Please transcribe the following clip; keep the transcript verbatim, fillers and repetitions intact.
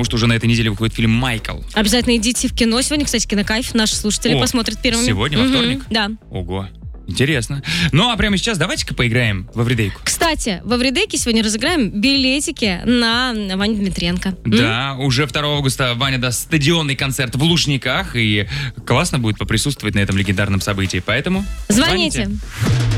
что уже на этой неделе выходит фильм «Майкл». Обязательно идите в кино. Сегодня, кстати, «Кинокайф». Наши слушатели О, посмотрят первыми. Сегодня, во вторник? Да. Ого. Интересно. Ну, а прямо сейчас давайте-ка поиграем во Вридейку. Кстати, во Вридейке сегодня разыграем билетики на Ваню Дмитренко. Да, М? уже второго августа Ваня даст стадионный концерт в Лужниках, и классно будет поприсутствовать на этом легендарном событии. Поэтому звоните. звоните.